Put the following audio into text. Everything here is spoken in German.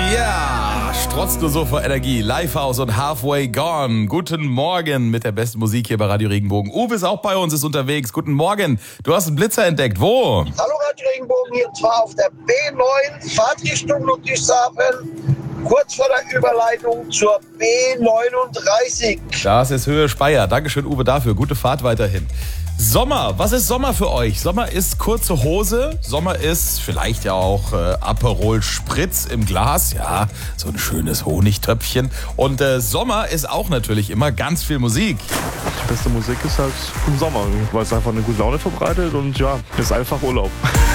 Ja, strotzt nur so vor Energie. Lifehouse und Halfway Gone. Guten Morgen mit der besten Musik hier bei Radio Regenbogen. Uwe ist auch bei uns, ist unterwegs. Guten Morgen. Du hast einen Blitzer entdeckt. Wo? Hallo Radio Regenbogen, hier zwar auf der B9, Fahrtrichtung Ludwigshafen, kurz vor der Überleitung zur B39. Das ist Höhe Speyer. Dankeschön, Uwe, dafür. Gute Fahrt weiterhin. Sommer, was ist Sommer für euch? Sommer ist kurze Hose, Sommer ist vielleicht ja auch Aperol Spritz im Glas, ja, so ein schönes Honigtöpfchen. Und Sommer ist auch natürlich immer ganz viel Musik. Die beste Musik ist halt im Sommer, weil es einfach eine gute Laune verbreitet und ja, ist einfach Urlaub.